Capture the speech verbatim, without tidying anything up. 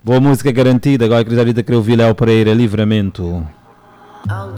Boa música garantida. Agora que já queria ouvir Léo Pereira, Livramento.